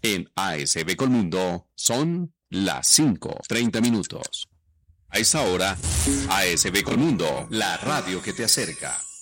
En ASB Colmundo son las 5:30. A esta hora, ASB Colmundo, la radio que te acerca.